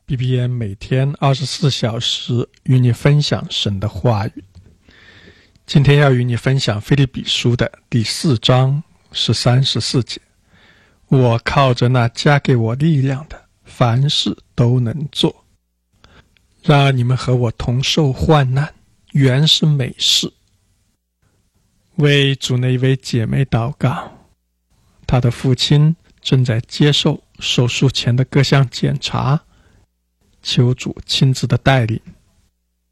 BBN 每天24小时与你分享神的话语。今天要与你分享腓立比书的第4章13、14节。我靠着那加给我力量的，凡事都能做。然而你们和我同受患难，原是美事。为主内一位姐妹祷告，她的父亲正在接受手术前的各项检查，求主亲自的带领